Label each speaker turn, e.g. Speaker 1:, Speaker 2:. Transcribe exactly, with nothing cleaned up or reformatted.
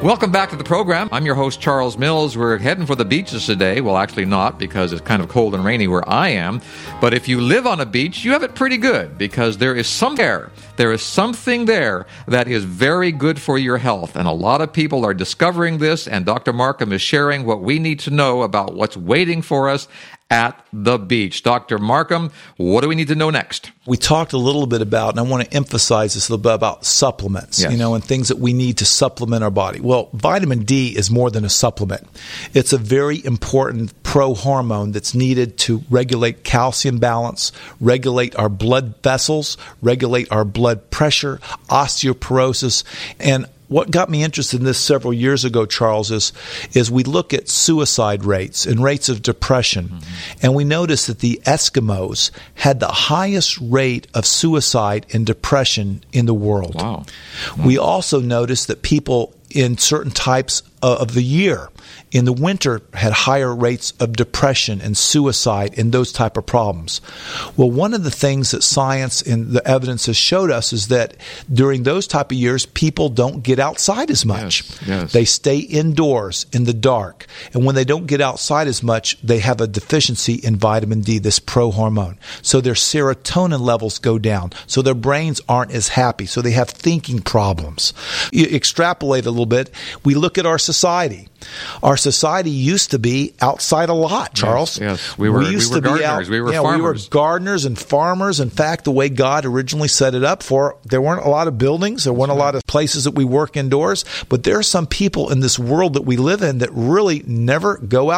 Speaker 1: Welcome back to the program. I'm your host, Charles Mills. We're heading for the beaches today. Well, actually not, because it's kind of cold and rainy where I am. But if you live on a beach, you have it pretty good, because there is some there. There is something there that is very good for your health. And a lot of people are discovering this, and Doctor Markham is sharing what we need to know about what's waiting for us at the beach. Doctor Markham, what do we need to know next?
Speaker 2: We talked a little bit about, and I want to emphasize this a little bit about supplements,
Speaker 1: yes.
Speaker 2: you know, and things that we need to supplement our body. Well, vitamin D is more than a supplement. It's a very important pro-hormone that's needed to regulate calcium balance, regulate our blood vessels, regulate our blood pressure, osteoporosis, and what got me interested in this several years ago, Charles, is, is we look at suicide rates and rates of depression, mm-hmm. and we noticed that the Eskimos had the highest rate of suicide and depression in the world.
Speaker 1: Wow.
Speaker 2: Mm-hmm. We also noticed that people in certain types of the year, in the winter, had higher rates of depression and suicide and those type of problems. Well, one of the things that science and the evidence has showed us is that during those type of years, people don't get outside as much.
Speaker 1: Yes, yes.
Speaker 2: They stay indoors in the dark. And when they don't get outside as much, they have a deficiency in vitamin D, this pro-hormone. So their serotonin levels go down. So their brains aren't as happy. So they have thinking problems. You extrapolate a little bit. We look at our society. Our society used to be outside a lot, Charles.
Speaker 1: Yes, yes. We were, we
Speaker 2: used
Speaker 1: we were
Speaker 2: to be
Speaker 1: gardeners.
Speaker 2: out,
Speaker 1: we were
Speaker 2: yeah,
Speaker 1: farmers.
Speaker 2: We were gardeners and farmers. In fact, the way God originally set it up for, there weren't a lot of buildings. There weren't a lot of places that we work indoors. But there are some people in this world that we live in that really never go out.